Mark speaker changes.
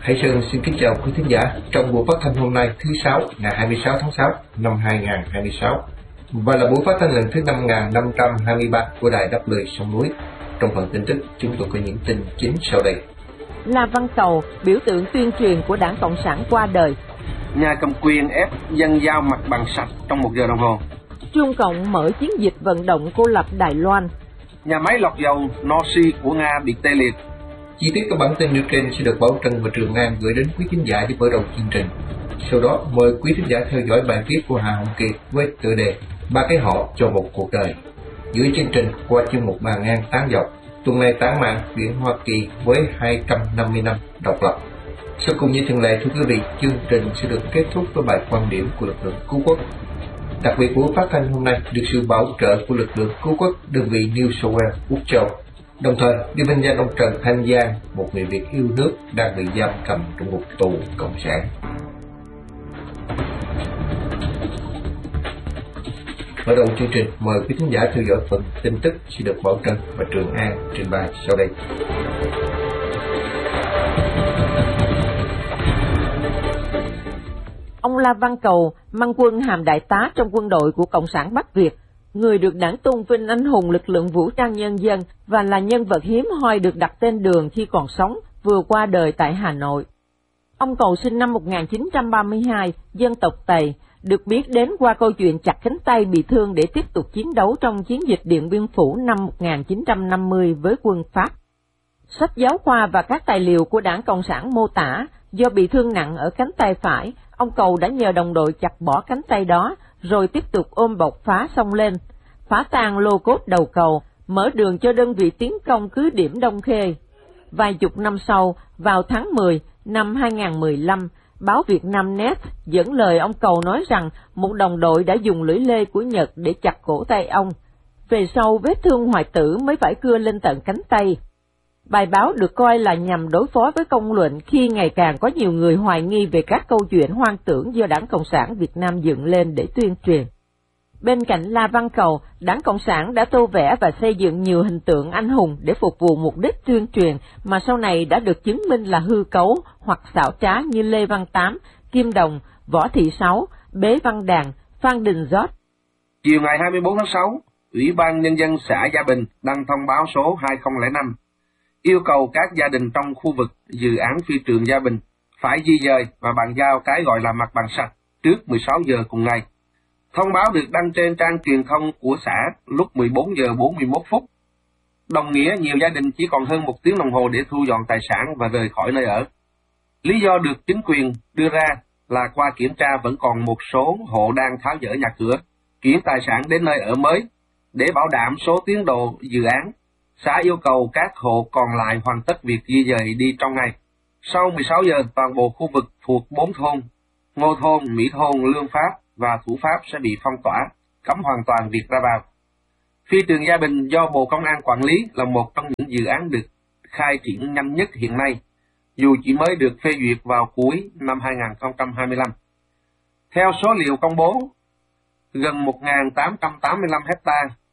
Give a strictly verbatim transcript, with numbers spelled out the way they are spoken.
Speaker 1: Hải Sơn xin kính chào quý thính giả trong buổi phát thanh hôm nay thứ sáu ngày hai mươi sáu tháng sáu năm hai nghìn không trăm hai mươi sáu và là buổi phát thanh lần thứ năm nghìn năm trăm hai mươi ba của đài đáp lời sông núi. Trong phần tin tức chúng tôi có những tin chính sau đây.
Speaker 2: La Văn Cầu, biểu tượng tuyên truyền của Đảng Cộng sản qua đời.
Speaker 3: Nhà cầm quyền ép dân giao mặt bằng sạch trong một giờ đồng hồ.
Speaker 2: Trung Cộng mở chiến dịch vận động cô lập Đài Loan.
Speaker 3: Nhà máy lọc dầu North của Nga bị tê liệt.
Speaker 1: Chi tiết các bản tin nêu trên sẽ được Bảo Trân và Trường An gửi đến quý khán giả để mở đầu chương trình. Sau đó mời quý khán giả theo dõi bài viết của Hà Hồng Kiệt với tựa đề Ba cái họ cho một cuộc đời. Giữa chương trình qua chương mục Bàn ngang tán dọc, tuần này tán mạng biển Hoa Kỳ với hai trăm năm mươi năm độc lập. Sau cùng như thường lệ thưa quý vị, chương trình sẽ được kết thúc với bài quan điểm của lực lượng cứu quốc. Đặc biệt buổi phát thanh hôm nay được sự bảo trợ của lực lượng cứu quốc đơn vị New South Wales, Úc Châu. Đồng thời đi vinh danh ông Trần Thanh Giang, một người Việt yêu nước đang bị giam cầm trong ngục tù cộng sản. Mở đầu chương trình, mời quý khán giả theo dõi phần tin tức sẽ được Bảo Trân và Trường An trình bày sau đây.
Speaker 2: Ông La Văn Cầu mang quân hàm đại tá trong quân đội của Cộng sản Bắc Việt, người được Đảng tôn vinh anh hùng lực lượng vũ trang nhân dân và là nhân vật hiếm hoi được đặt tên đường khi còn sống, vừa qua đời tại Hà Nội. Ông Cầu sinh năm một nghìn chín trăm ba mươi hai, dân tộc Tày, được biết đến qua câu chuyện chặt cánh tay bị thương để tiếp tục chiến đấu trong chiến dịch Điện Biên Phủ năm một nghìn chín trăm năm mươi với quân Pháp. Sách giáo khoa và các tài liệu của Đảng Cộng sản mô tả, do bị thương nặng ở cánh tay phải, ông Cầu đã nhờ đồng đội chặt bỏ cánh tay đó, rồi tiếp tục ôm bọc phá xông lên, phá tan lô cốt đầu cầu, mở đường cho đơn vị tiến công cứ điểm Đông Khê. Vài chục năm sau, vào tháng mười năm hai nghìn không trăm mười lăm, báo Việt Nam Net dẫn lời ông Cầu nói rằng một đồng đội đã dùng lưỡi lê của Nhật để chặt cổ tay ông. Về sau, vết thương hoại tử mới phải cưa lên tận cánh tay. Bài báo được coi là nhằm đối phó với công luận khi ngày càng có nhiều người hoài nghi về các câu chuyện hoang tưởng do Đảng Cộng sản Việt Nam dựng lên để tuyên truyền. Bên cạnh La Văn Cầu, Đảng Cộng sản đã tô vẽ và xây dựng nhiều hình tượng anh hùng để phục vụ mục đích tuyên truyền mà sau này đã được chứng minh là hư cấu hoặc xảo trá như Lê Văn Tám, Kim Đồng, Võ Thị Sáu, Bế Văn Đàn, Phan Đình Giót.
Speaker 3: Chiều ngày hai mươi bốn tháng sáu, Ủy ban Nhân dân xã Gia Bình đăng thông báo số hai không không năm, yêu cầu các gia đình trong khu vực dự án phi trường Gia Bình phải di dời và bàn giao cái gọi là mặt bằng sạch trước mười sáu giờ cùng ngày. Thông báo được đăng trên trang truyền thông của xã lúc mười bốn giờ bốn mươi mốt phút. Đồng nghĩa nhiều gia đình chỉ còn hơn một tiếng đồng hồ để thu dọn tài sản và rời khỏi nơi ở. Lý do được chính quyền đưa ra là qua kiểm tra vẫn còn một số hộ đang tháo dỡ nhà cửa, chuyển tài sản đến nơi ở mới. Để bảo đảm số tiến độ dự án, xã yêu cầu các hộ còn lại hoàn tất việc di dời đi trong ngày. Sau mười sáu giờ, toàn bộ khu vực thuộc bốn thôn, Ngô Thôn, Mỹ Thôn, Lương Pháp và Thủ Pháp sẽ bị phong tỏa, cấm hoàn toàn việc ra vào. Phi trường Gia Bình do Bộ Công an quản lý là một trong những dự án được khai triển nhanh nhất hiện nay, dù chỉ mới được phê duyệt vào cuối năm hai nghìn không trăm hai mươi lăm. Theo số liệu công bố, gần một nghìn tám trăm tám mươi lăm hectare